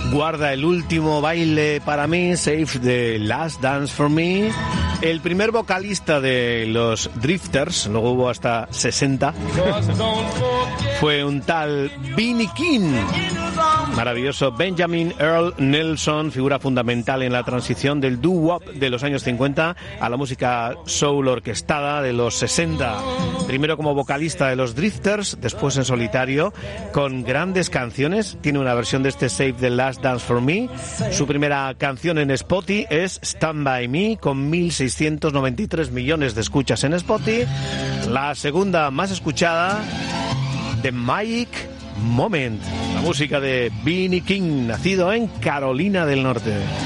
Guarda el último baile para mí, Save the Last Dance for Me. El primer vocalista de los Drifters, luego hubo hasta 60, fue un tal B.B. King. Maravilloso. Benjamin Earl Nelson, figura fundamental en la transición del doo-wop de los años 50 a la música soul orquestada de los 60. Primero como vocalista de los Drifters, después en solitario, con grandes canciones. Tiene una versión de este Save the Last Dance for Me. Su primera canción en Spotify es Stand By Me, con 1.693 millones de escuchas en Spotify. La segunda más escuchada, The Magic Moment, la música de B.B. King, nacido en Carolina del Norte.